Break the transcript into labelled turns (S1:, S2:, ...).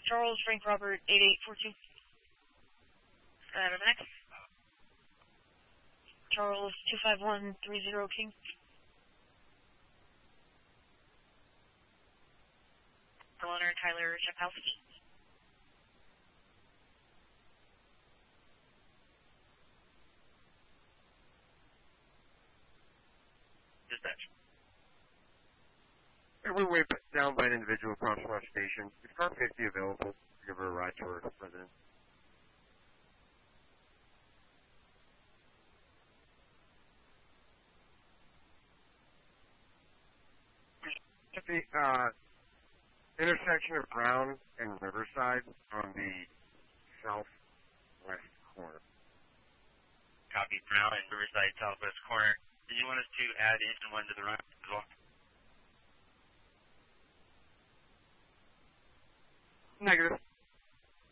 S1: Charles, Frank Robert, 8842. Next. Charles, 25130 King. Owner Tyler Czapowski.
S2: Dispatch.
S3: We're way down by an individual across from our station. Is car 50 available to give her a ride to her residence? At the intersection of Brown and Riverside on the southwest corner.
S2: Copy. Brown and Riverside southwest corner. Did you want us to add engine 1 to the run as well?
S3: Negative.